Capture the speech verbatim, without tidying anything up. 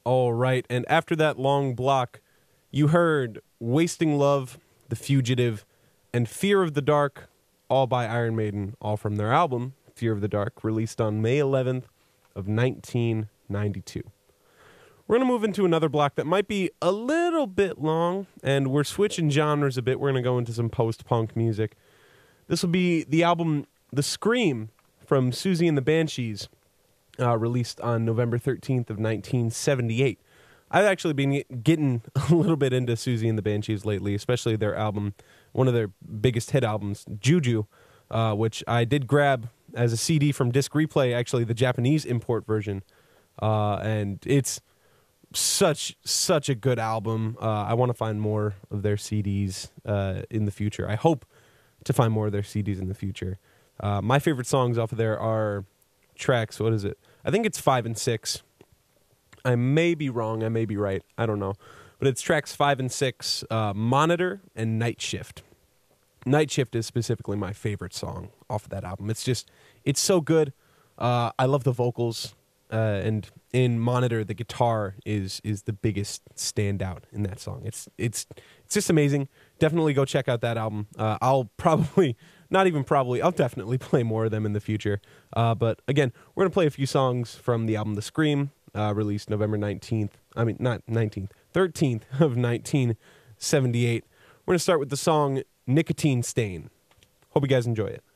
All right, and after that long block, you heard Wasting Love, The Fugitive, and Fear of the Dark, all by Iron Maiden, all from their album, Fear of the Dark, released on May eleventh of nineteen ninety-two. We're going to move into another block that might be a little bit long, and we're switching genres a bit. We're going to go into some post-punk music. This will be the album The Scream from Susie and the Banshees, uh, released on November thirteenth of nineteen seventy-eight. I've actually been getting a little bit into Susie and the Banshees lately, especially their album, one of their biggest hit albums, Juju, uh, which I did grab as a C D from Disc Replay, actually the Japanese import version, uh, and it's such such a good album. Uh, I want to find more of their C Ds uh, in the future. I hope to find more of their C Ds in the future. Uh, my favorite songs off of there are tracks, what is it? I think it's five and six. I may be wrong, I may be right, I don't know. But it's tracks five and six, uh, Monitor and Night Shift. Night Shift is specifically my favorite song off of that album. It's just, it's so good. Uh, I love the vocals. Uh, and in Monitor, the guitar is is the biggest standout in that song. It's it's it's just amazing. Definitely go check out that album. Uh, I'll probably, not even probably, I'll definitely play more of them in the future. Uh, but again, we're gonna play a few songs from the album The Scream, uh, released November nineteenth. I mean, not nineteenth, thirteenth of nineteen seventy-eight. We're gonna start with the song Nicotine Stain. Hope you guys enjoy it.